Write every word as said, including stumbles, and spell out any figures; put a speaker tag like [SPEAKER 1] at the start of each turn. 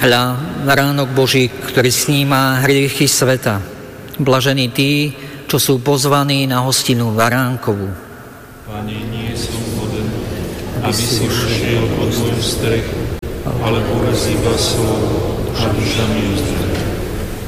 [SPEAKER 1] Hľa, baránok Boží, ktorý sníma hriechy sveta. Blažení tí, čo sú pozvaní na hostinu baránkovú.
[SPEAKER 2] Pane, nie som hoden, aby si všiel pod moju strechu, ale povedz iba slovo a duša mi uzdraví.